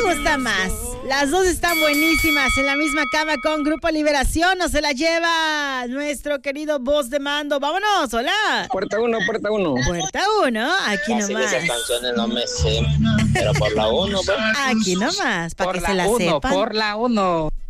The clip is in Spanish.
gusta más? Las dos están buenísimas. En la misma cama con Grupo Liberación. No se la lleva nuestro querido voz de mando. Vámonos, hola. Puerta 1, puerta 1. Puerta 1, aquí Casi nomás. de esas canciones no me sé, pero por la 1, pues. Aquí nomás, para Por que la se la 1, sepan. por la 1.